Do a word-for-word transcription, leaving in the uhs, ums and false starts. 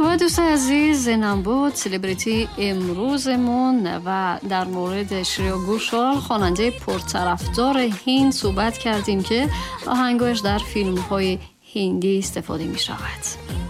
خب دوستان عزیز، اینم بود سلبریتی امروزمون و در مورد شریا گوشال خواننده پرطرفدار هند صحبت کردیم که آهنگش در فیلم‌های هندی استفاده می شود.